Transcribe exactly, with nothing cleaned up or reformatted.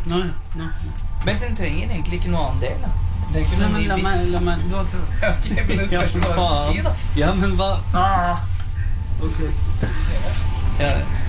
Nå, nå. Men den trenger egentlig ikke noe annen del, da. Det er ikke Nei, noe men ny la bit. meg, la meg, du har prøvd. Ok, men det spørs hva jeg skal si, da. Ja, men hva? Ah. Ok. Ja.